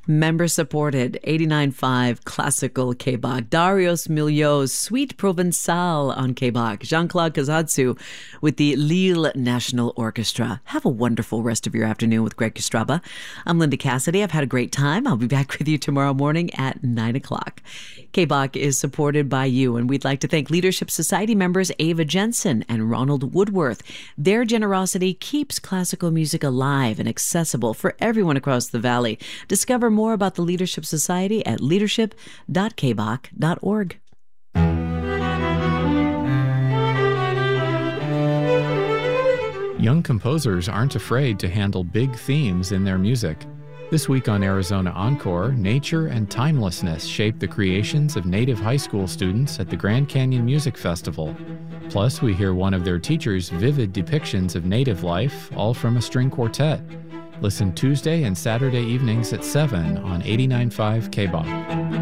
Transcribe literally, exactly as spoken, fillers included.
Member-supported eighty-nine point five Classical K B A K. Darius Milhaud's Suite Provençale on K B A K. Jean-Claude Kazatsu with the Lille National Orchestra. Have a wonderful rest of your afternoon with Greg Kostraba. I'm Linda Cassidy. I've had a great time. I'll be back with you tomorrow morning at nine o'clock. K B A K is supported by you, and we'd like to thank Leadership Society members Ava Jensen and Ronald Woodworth. Their generosity keeps classical music alive and accessible for everyone across the valley. Discover more about the Leadership Society at leadership dot k b a k dot org. Young composers aren't afraid to handle big themes in their music. This week on Arizona Encore, nature and timelessness shape the creations of Native high school students at the Grand Canyon Music Festival. Plus, we hear one of their teachers' vivid depictions of Native life, all from a string quartet. Listen Tuesday and Saturday evenings at seven on eighty-nine point five K B A K.